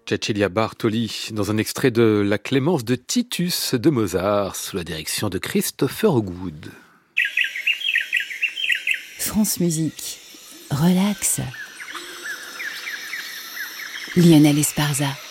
Cecilia Bartoli, dans un extrait de La Clémence de Titus de Mozart, sous la direction de Christopher Hogwood. France Musique, relax. Lionel Esparza.